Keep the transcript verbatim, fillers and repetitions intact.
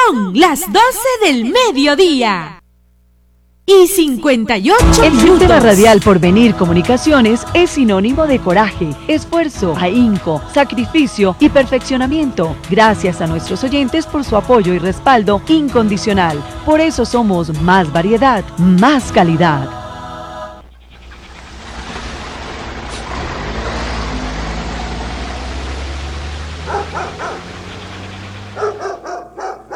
Son las doce del mediodía y cincuenta y ocho El minutos. Sistema Radial Porvenir Comunicaciones es sinónimo de coraje, esfuerzo, ahínco, sacrificio y perfeccionamiento. Gracias a nuestros oyentes por su apoyo y respaldo incondicional. Por eso somos más variedad, más calidad.